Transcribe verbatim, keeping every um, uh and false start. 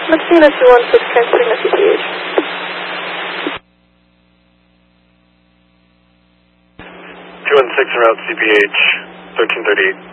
Messina two one six, transferring the C P H. two one six, route C P H, thirteen thirty-eight.